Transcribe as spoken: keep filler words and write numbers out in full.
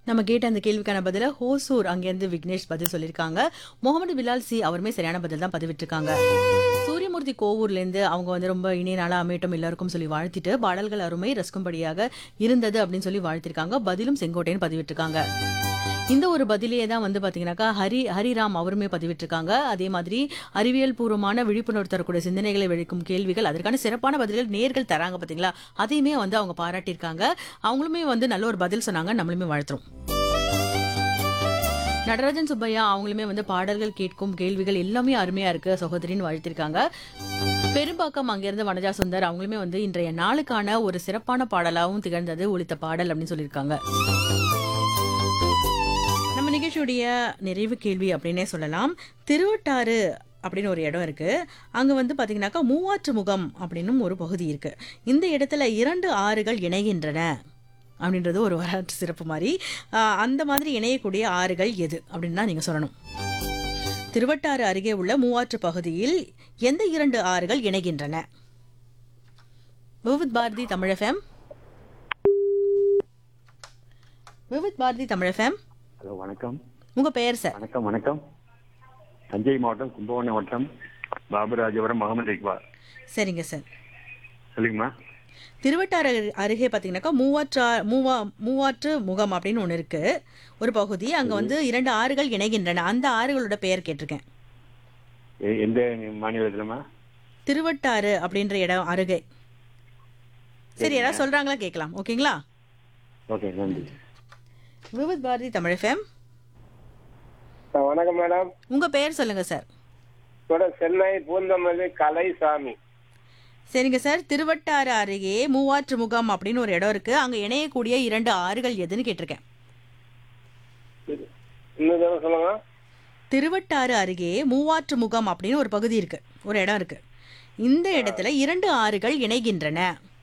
நம்ம கேட்ட அந்த கேள்விக்கான பதில ஹோசூர் அங்கேருந்து விக்னேஷ் பதில் சொல்லியிருக்காங்க. முகமது பிலால் சி அவருமே சரியான பதில் தான் பதிவிட்டிருக்காங்க. சூரியமூர்த்தி கோவூர்லேருந்து அவங்க வந்து ரொம்ப இனிய நாளா அமையட்டும் எல்லாருக்கும் சொல்லி வாழ்த்திட்டு பாடல்கள் அருமை ரசிக்கும்படியாக இருந்தது அப்படின்னு சொல்லி வாழ்த்திருக்காங்க. பதிலும் செங்கோட்டைன்னு பதிவிட்டிருக்காங்க. இந்த ஒரு பதிலையே தான் வந்து பாத்தீங்கன்னாக்கா ஹரி ஹரிராம் அவருமே பதிவிட்டிருக்காங்க. அதே மாதிரி அறிவியல் பூர்வமான விழிப்புணர்வு தரக்கூடிய சிந்தனைகளை வெளிக்கும் கேள்விகள் அதற்கான சிறப்பான பதில்கள் நேர்கள் தராங்க பாத்தீங்களா, அதையுமே வந்து அவங்க பாராட்டியிருக்காங்க. அவங்களுமே வந்து நல்ல ஒரு பதில் சொன்னாங்க. நம்மளுமே வாழ்த்துறோம். நடராஜன் சுப்பையா அவங்களுமே வந்து பாடல்கள் கேட்கும் கேள்விகள் எல்லாமே அருமையா இருக்கு சகோதரின்னு வாழ்த்திருக்காங்க. பெரும்பாக்கம் அங்கிருந்து வனஜா சுந்தர் அவங்களுமே வந்து இன்றைய நாளுக்கான ஒரு சிறப்பான பாடலாகவும் திகழ்ந்தது ஒலித்த பாடல் அப்படின்னு சொல்லியிருக்காங்க. நம்ம நிகழ்ச்சியுடைய நிறைவு கேள்வி அப்படின்னே சொல்லலாம். திருவட்டாறு அப்படின்னு ஒரு இடம் இருக்கு. அங்க வந்து பாத்தீங்கன்னாக்கா மூவாற்று முகம் அப்படின்னு ஒரு பகுதி இருக்கு. இந்த இடத்துல இரண்டு ஆறுகள் இணைகின்றன அப்படின்றது ஒரு வரலாற்று சிறப்பு மாதிரி. ஆஹ் அந்த மாதிரி இணையக்கூடிய ஆறுகள் எது அப்படின்னு தான் நீங்க சொல்லணும். திருவட்டாறு அருகே உள்ள மூவாற்று பகுதியில் எந்த இரண்டு ஆறுகள் இணைகின்றன? Vividh Bharathi Tamil FM. Vividh Bharathi Tamil FM. Hello வணக்கம். உங்க பெயர் சார்? வணக்கம் வணக்கம். தஞ்சை மாவட்டம் கும்பகோணம் வட்டம் பாபுராஜபுரம் முகமது இக்பால். சரிங்க சார், சொல்லுங்கம்மா. திருவட்டாறு அருகே பார்த்தீங்கன்னாக்கா மூவாற்றா மூவா மூவாற்று முகம் அப்படின்னு ஒன்று இருக்கு ஒரு பகுதி. அங்க வந்து இரண்டு ஆறுகள் இணைகின்றன. அந்த ஆறுகளோட பெயர் கேட்டிருக்கேன். எ- எந்த மாநிலத்திலம்மா? திருவட்டாறு அப்படின்ற இடம் அருகே. சரி, யாராவது சொல்றாங்களா கேட்கலாம். ஓகேங்களா? ஓகே, நன்றி. விவித் பாரதி தமிழ் எஃப்எம். வணக்கம் மேடம். உங்க பெயர் சொல்லுங்க சார். மேடம் சென்னை பூந்தமல்லி கலைசாமி. சரிங்க சார், திருவட்டாறு அருகே மூவாற்று முகம் அப்படின்னு ஒரு இடம் இருக்கு. அங்க இணையக்கூடிய இரண்டு ஆறுகள் எதுன்னு கேட்டிருக்கேன். இன்னும் தடவை சொல்லுங்க. திருவட்டாறு அருகே மூவாற்று முகம் அப்படின்னு ஒரு பகுதி இருக்கு, ஒரு இடம் இருக்கு. இந்த இடத்துல இரண்டு ஆறுகள் இணைகின்றன.